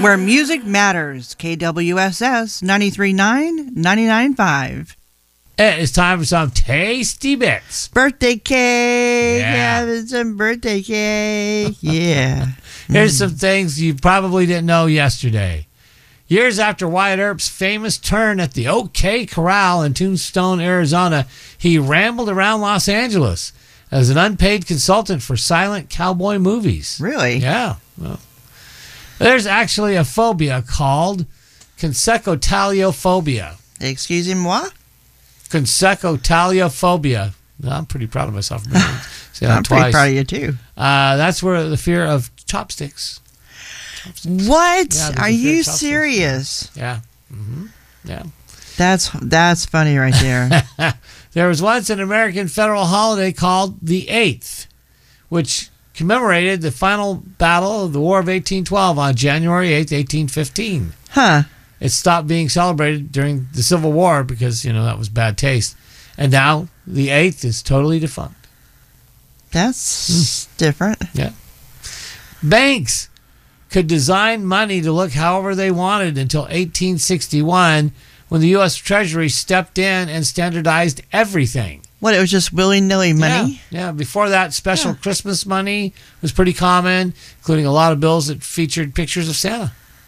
Where music matters. KWSS 93.9, 99.5. It's time for some tasty bits. Birthday cake. Yeah. Having some birthday cake. Yeah. Here's some things you probably didn't know yesterday. Years after Wyatt Earp's famous turn at the OK Corral in Tombstone, Arizona, he rambled around Los Angeles as an unpaid consultant for silent cowboy movies. Really? Yeah. Well, there's actually a phobia called consecotaliophobia. Excusez-moi? Consecotaliophobia. I'm pretty proud of myself. Say that I'm twice. pretty proud of you, too. That's where the fear of chopsticks. What? Yeah, Are you serious? Yeah. Mm-hmm. Yeah. That's funny right there. There was once an American federal holiday called the 8th, which commemorated the final battle of the War of 1812 on January 8th, 1815. Huh. It stopped being celebrated during the Civil War because, that was bad taste. And now the 8th is totally defunct. That's different. Yeah. Banks could design money to look however they wanted until 1861 when the U.S. Treasury stepped in and standardized everything. What, it was just willy-nilly money? Yeah. Before that, special Christmas money was pretty common, including a lot of bills that featured pictures of Santa.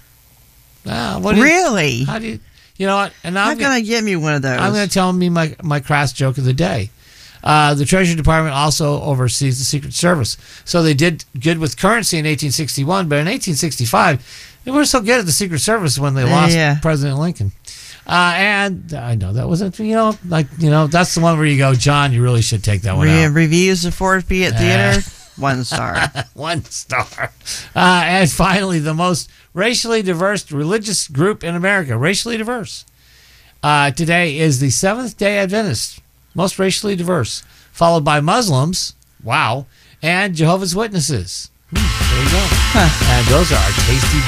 Really? How do you... You know what? And I'm going to get me one of those. I'm going to tell me my crass joke of the day. The Treasury Department also oversees the Secret Service. So they did good with currency in 1861, but in 1865, they weren't so good at the Secret Service when they lost President Lincoln. And I know that wasn't, that's the one where you go, John, you really should take that one out. Reviews of Ford Fiat Theater, 1 star. 1 star. And finally, the most racially diverse religious group in America, racially diverse, today is the Seventh-day Adventists, most racially diverse, followed by Muslims, wow, and Jehovah's Witnesses. There you go. And those are our tasty